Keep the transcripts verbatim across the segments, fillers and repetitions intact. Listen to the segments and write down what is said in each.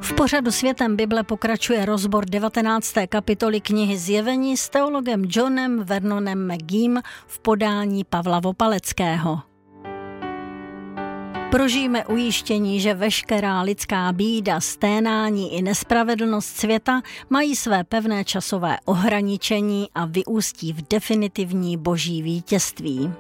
V pořadu Světem Bible pokračuje rozbor devatenácté kapitoly knihy Zjevení s teologem Johnem Vernonem McGeem v podání Pavla Vopaleckého. Prožijme ujištění, že veškerá lidská bída, sténání i nespravedlnost světa mají své pevné časové ohraničení a vyústí v definitivní boží vítězství.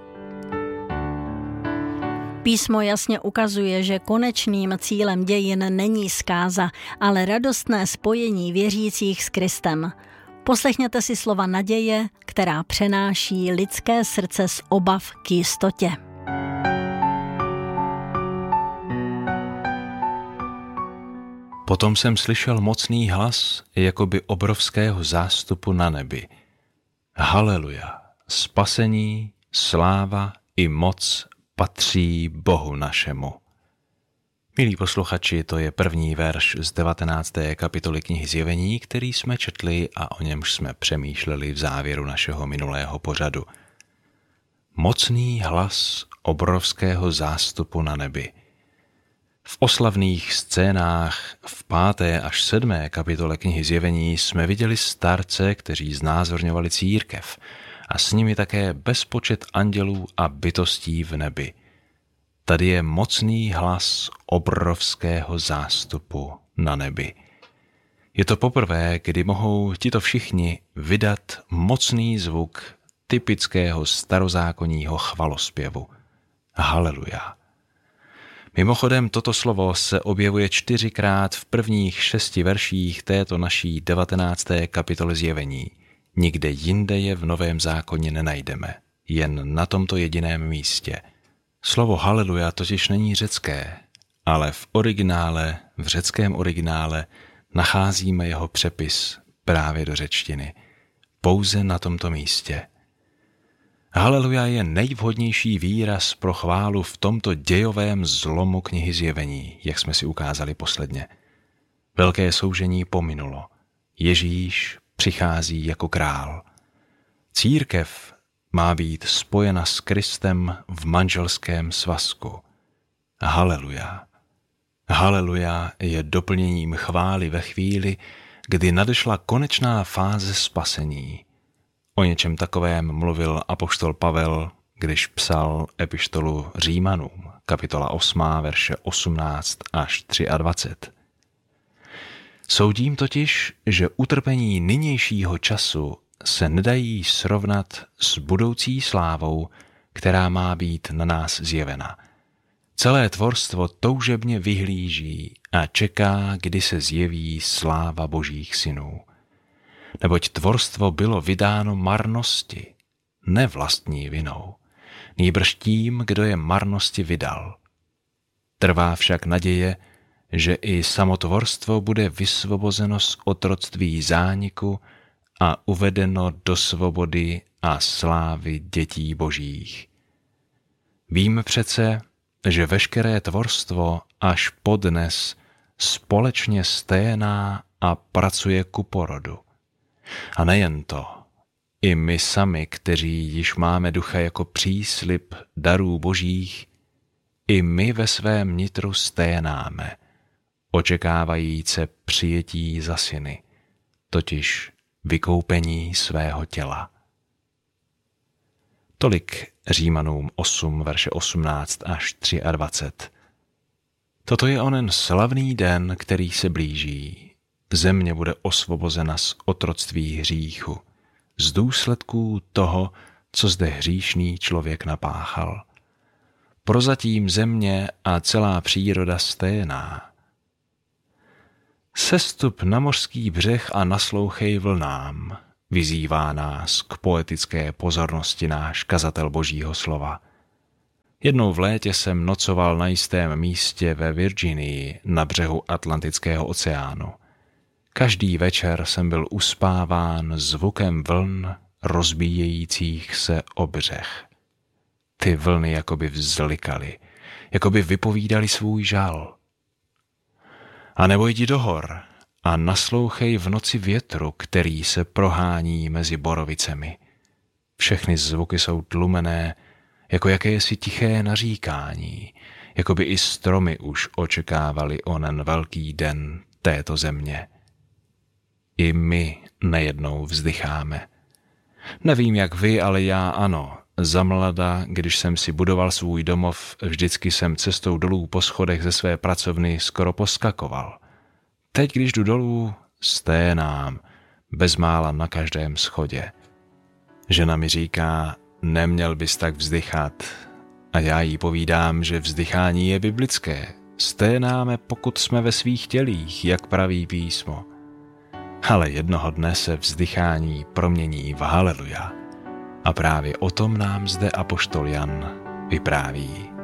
Písmo jasně ukazuje, že konečným cílem dějin není zkáza, ale radostné spojení věřících s Kristem. Poslechněte si slova naděje, která přenáší lidské srdce z obav k jistotě. Potom jsem slyšel mocný hlas, jakoby obrovského zástupu na nebi. Haleluja, spasení, sláva i moc patří Bohu našemu. Milí posluchači, to je první verš z devatenácté kapitoly knihy Zjevení, který jsme četli a o němž jsme přemýšleli v závěru našeho minulého pořadu. Mocný hlas obrovského zástupu na nebi. V oslavných scénách v páté až sedmé kapitole knihy Zjevení jsme viděli starce, kteří znázorňovali církev, a s nimi také bezpočet andělů a bytostí v nebi. Tady je mocný hlas obrovského zástupu na nebi. Je to poprvé, kdy mohou tito všichni vydat mocný zvuk typického starozákonního chvalospěvu. Haleluja. Mimochodem, toto slovo se objevuje čtyřikrát v prvních šesti verších této naší devatenácté kapitoly Zjevení. Nikde jinde je v Novém zákoně nenajdeme, jen na tomto jediném místě. Slovo haleluja totiž není řecké, ale v originále, v řeckém originále, nacházíme jeho přepis právě do řečtiny. Pouze na tomto místě. Haleluja je nejvhodnější výraz pro chválu v tomto dějovém zlomu knihy Zjevení, jak jsme si ukázali posledně. Velké soužení pominulo. Ježíš přichází jako král. Církev má být spojena s Kristem v manželském svazku. Haleluja. Haleluja je doplněním chvály ve chvíli, kdy nadešla konečná fáze spasení. O něčem takovém mluvil apoštol Pavel, když psal epištolu Římanům, kapitola osmá, verše osmnáct až dvacet tři. Soudím totiž, že utrpení nynějšího času se nedají srovnat s budoucí slávou, která má být na nás zjevena. Celé tvorstvo toužebně vyhlíží a čeká, kdy se zjeví sláva božích synů. Neboť tvorstvo bylo vydáno marnosti, ne vlastní vinou, nýbrž tím, kdo je marnosti vydal. Trvá však naděje, že i samotvorstvo bude vysvobozeno z otroctví zániku a uvedeno do svobody a slávy dětí božích. Víme přece, že veškeré tvorstvo až podnes společně sténá a pracuje ku porodu. A nejen to, i my sami, kteří již máme ducha jako příslib darů božích, i my ve svém nitru sténáme, očekávajíce přijetí za syny, totiž vykoupení svého těla. Tolik Římanům osm, verše osmnáct až dvacet tři. Toto je onen slavný den, který se blíží. Země bude osvobozena z otroctví hříchu, z důsledků toho, co zde hříšný člověk napáchal. Prozatím země a celá příroda sténá. Sestup na mořský břeh a naslouchej vlnám, vyzývá nás k poetické pozornosti náš kazatel božího slova. Jednou v létě jsem nocoval na jistém místě ve Virginii na břehu Atlantického oceánu. Každý večer jsem byl uspáván zvukem vln rozbíjejících se o břeh. Ty vlny jakoby vzlikaly, jakoby vypovídali svůj žal. A nebo jdi do hor a naslouchej v noci větru, který se prohání mezi borovicemi. Všechny zvuky jsou tlumené, jako jakési tiché naříkání, jako by i stromy už očekávali onen velký den této země. I my nejednou vzdycháme. Nevím, jak vy, ale já ano. Zamlada, když jsem si budoval svůj domov, vždycky jsem cestou dolů po schodech ze své pracovny skoro poskakoval. Teď, když jdu dolů, sténám, bezmála na každém schodě. Žena mi říká, neměl bys tak vzdychat. A já jí povídám, že vzdychání je biblické. Sténáme, pokud jsme ve svých tělích, jak praví písmo. Ale jednoho dne se vzdychání promění v haleluja. A právě o tom nám zde apoštol Jan vypráví.